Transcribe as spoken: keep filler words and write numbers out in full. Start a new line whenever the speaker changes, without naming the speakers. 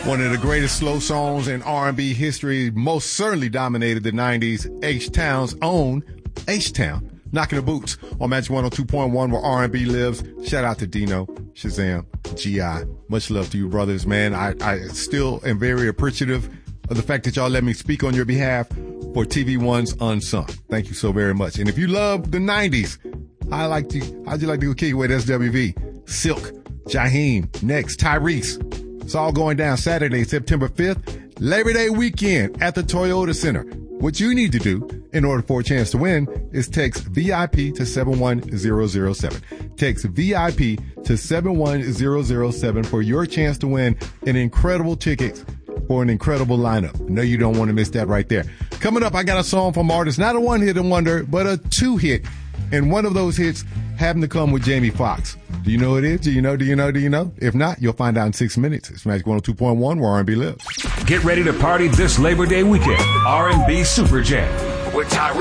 One of the greatest slow songs in R and B history, most certainly dominated the nineties. H-Town's own H-Town, knocking the boots on Magic one oh two point one, where R and B lives. Shout out to Dino, Shazam, G I. Much love to you, brothers, man. I, I still am very appreciative of the fact that y'all let me speak on your behalf for T V One's Unsung. Thank you so very much. And if you love the nineties, I like to, how'd you like to go kick it with S W V? Silk, Jaheim, next, Tyrese. It's all going down Saturday, September fifth, Labor Day weekend at the Toyota Center. What you need to do in order for a chance to win is text V I P to seven one zero zero seven. Text V I P to seven one zero zero seven for your chance to win an incredible ticket for an incredible lineup. No, you don't want to miss that right there. Coming up, I got a song from artists, not a one-hit wonder, but a two-hit. And one of those hits happened to come with Jamie Foxx. Do you know who it is? Do you know? Do you know? Do you know? If not, you'll find out in six minutes. It's Magic one oh two point one, where R and B lives.
Get ready to party this Labor Day weekend. R and B Super Jam with Tyrese.